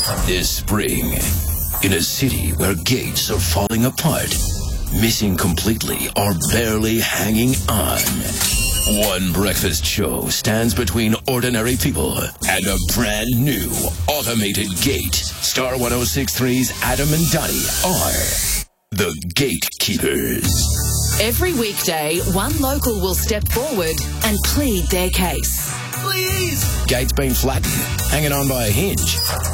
This spring, in a city where gates are falling apart, missing completely or barely hanging on, one breakfast show stands between ordinary people and a brand new automated gate. Star 106.3's Adam and Donnie are the Gatekeepers. Every weekday, one local will step forward and plead their case. Please! Gate's been flattened, hanging on by a hinge.